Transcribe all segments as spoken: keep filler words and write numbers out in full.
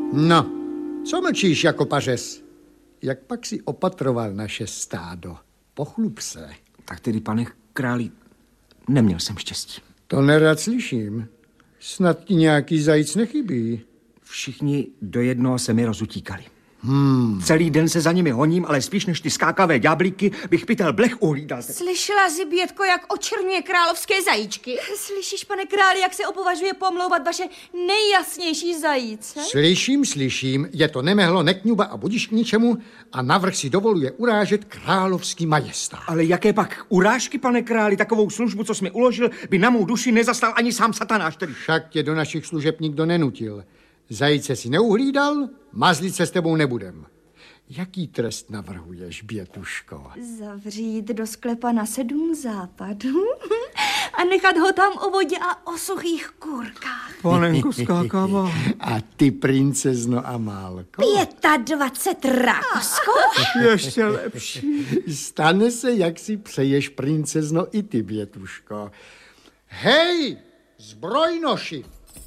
No, co mlčíš jako pařez? Jak pak si opatroval naše stádo? Pochlup se. Tak tedy, pane králi, neměl jsem štěstí. To nerad slyším. Snad ti nějaký zajíc nechybí. Všichni do jednoho se mi rozutíkali. Hmm. Celý den se za nimi honím, ale spíš než ty skákavé ďáblíky bych pytel blech uhlídal. Slyšela jsi, Bětko, jak očerňuje královské zajíčky? Slyšíš, pane králi, jak se opovažuje pomlouvat vaše nejjasnější zajíce? Slyším, slyším, je to nemehlo, nekňuba a budiš k ničemu a navrch si dovoluje urážet královský majestát. Ale jaké pak urážky, pane králi, takovou službu, co jsi mi uložil, by na mou duši nezastal ani sám satanáš tedy. Však tě do našich služeb nikdo nenutil. Zajíce si neuhlídal, mazlit se s tebou nebudem. Jaký trest navrhuješ, Bětuško? Zavřít do sklepa na sedm západů a nechat ho tam o vodě a o suchých kůrkách. Panenko skákavá. A ty, princezno Amálko? Pětadvacet rákosko? Ještě lepší. Stane se, jak si přeješ, princezno, i ty, Bětuško. Hej, zbrojnoši!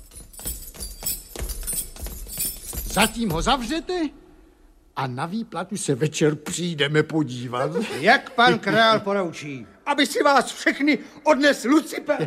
Zatím ho zavřete a na výplatu se večer přijdeme podívat. Jak pan král poroučí? Aby si vás všechny odnes Lucifer.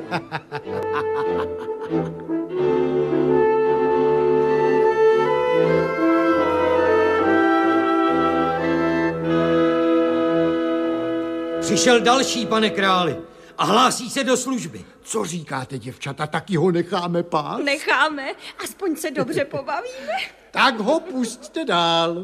Přišel další, pane králi, a hlásí se do služby. Co říkáte, děvčata, taky ho necháme pás? Necháme, aspoň se dobře pobavíme. Tak ho pusťte dál.